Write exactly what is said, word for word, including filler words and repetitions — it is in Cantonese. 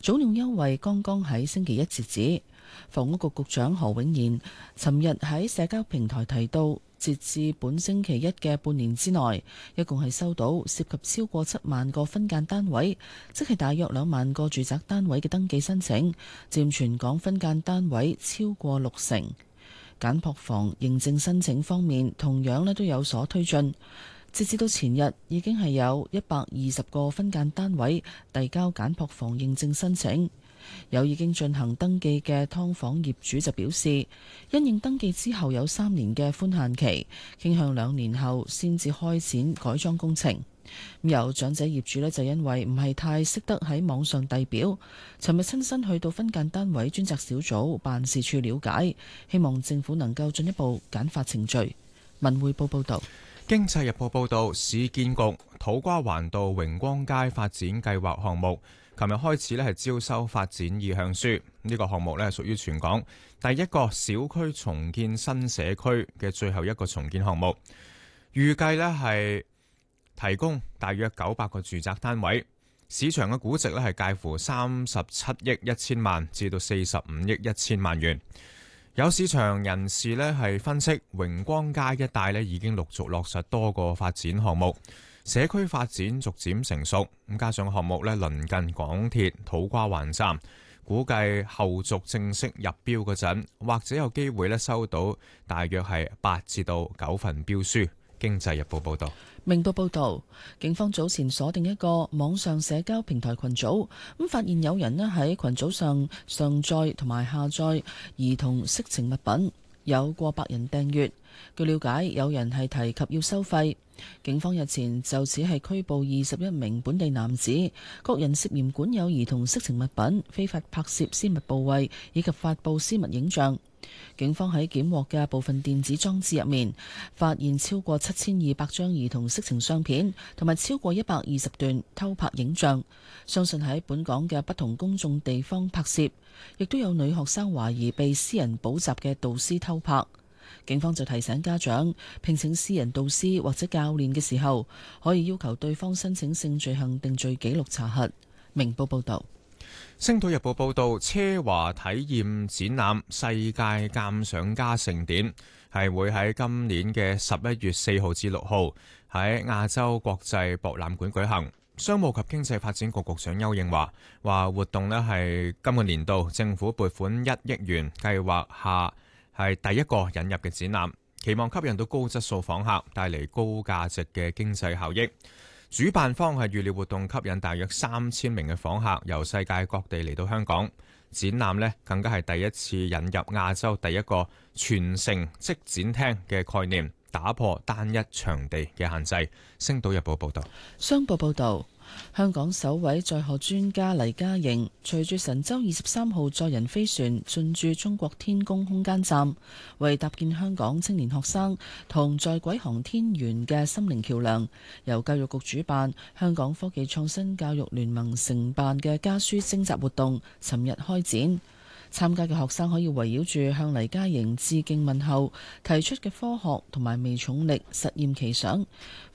早鳥優惠剛剛喺星期一截止。房屋局局長何永賢尋日喺社交平台提到，截至本星期一嘅半年之內，一共係收到涉及超過七萬個分間單位，即係大約兩萬個住宅單位嘅登記申請，佔全港分間單位超過六成。簡樸房認證申請方面，同樣咧都有所推進。截至到前日，已經係有一百二十個分間單位遞交簡樸房認證申請。有已經進行登記嘅劏房業主就表示，因應登記之後有三年嘅寬限期，傾向兩年後先至開展改裝工程。有長者業主呢，就因為唔係太識得喺網上遞表，尋日親身去到分間單位專責小組辦事處了解，希望政府能夠進一步簡化程序。文匯報報道。 經濟日報報道，市建局土瓜灣道榮光街發展計劃項目琴日開始咧係招收發展意向書。呢、這個項目咧屬於全港第一個小區重建新社區嘅最後一個重建項目，預計咧係提供大約九百個住宅單位，市場嘅估值咧係介乎三十七億一千萬至到四十五億一千萬元。有市場人士咧係分析，榮光街一帶咧已經陸續落實多個發展項目，社區發展逐漸成熟。咁加上項目咧鄰近港鐵土瓜灣站，估計後續正式入標嗰陣，或者有機會咧收到大約係八至到九份標書。經濟日報報道。 明報報道，警方早前鎖定一個網上社交平台群組，咁發現有人咧喺群組上上載同埋下載兒童色情物品，有過百人訂閱。據了解，有人係提及要收費。警方日前就此係拘捕二十一名本地男子，各人涉嫌管有兒童色情物品、非法拍攝私密部位以及發布私密影像。警方喺檢獲嘅部分電子裝置入面，發現超過七千二百張兒童色情相片，同埋超過一百二十段偷拍影像，相信喺本港嘅不同公眾地方拍攝，亦都有女學生懷疑被私人補習嘅導師偷拍。警方就提醒家長，聘請私人導師或者教練嘅時候，可以要求對方申請性罪行定罪記錄查核。明報報道。 星島日報報道，奢華體驗展覽世界鑑賞家盛典係會喺今年嘅十一月四號至六號喺亞洲國際博覽館舉行。商務及經濟發展局局長邱應華話，活動呢係今個年度政府撥款一億元計劃下係第一個引入嘅展覽，期望吸引到高質素訪客，帶嚟高價值嘅經濟效益。主辦方係預料活動吸引大約三千名嘅訪客由世界各地嚟到香港。展覽呢更加係第一次引入亞洲第一個全城即展廳嘅概念，打破單一場地嘅限制。星島日報報道。 商報報道，香港首位載荷專家黎嘉瑩隨住神舟二十三號載人飛船進駐中國天宮空間站，為搭建香港青年學生同在軌航天員嘅心靈橋樑，由教育局主辦、香港科技創新教育聯盟承辦嘅家書徵集活動，尋日開展。參加嘅學生可以圍繞住向黎嘉瑩致敬問候提出嘅科學同埋微重力實驗奇想，